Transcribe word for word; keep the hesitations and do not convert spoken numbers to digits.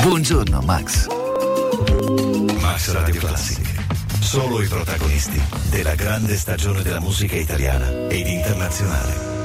Buongiorno Max. Max Radio Classic. Solo i protagonisti della grande stagione della musica italiana ed internazionale.